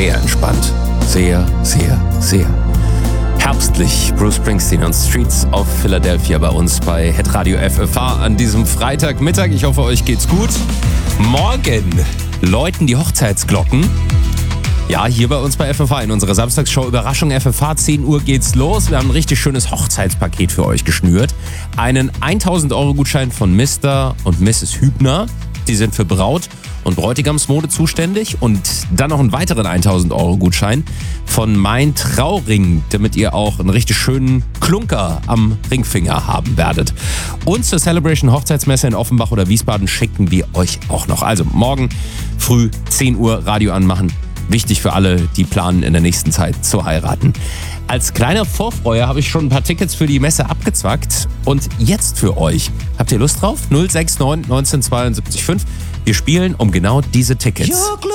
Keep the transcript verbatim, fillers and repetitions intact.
sehr entspannt. Sehr, sehr, sehr herbstlich. Bruce Springsteen und Streets of Philadelphia bei uns bei Hitradio F F H an diesem Freitagmittag. Ich hoffe, euch geht's gut. Morgen läuten die Hochzeitsglocken. Ja, hier bei uns bei F F H in unserer Samstagsshow Überraschung F F H. zehn Uhr geht's los. Wir haben ein richtig schönes Hochzeitspaket für euch geschnürt. Einen tausend Euro Gutschein von Mister und Misses Hübner. Die sind für Braut- und Bräutigamsmode zuständig. Und dann noch einen weiteren tausend Euro Gutschein von Mein Trauring, damit ihr auch einen richtig schönen Klunker am Ringfinger haben werdet. Und zur Celebration Hochzeitsmesse in Offenbach oder Wiesbaden schicken wir euch auch noch. Also morgen früh zehn Uhr Radio anmachen. Wichtig für alle, die planen in der nächsten Zeit zu heiraten. Als kleiner Vorfreuer habe ich schon ein paar Tickets für die Messe abgezwackt. Und jetzt für euch. Habt ihr Lust drauf? null sechs neun neunzehn zweiundsiebzig fünf. Wir spielen um genau diese Tickets.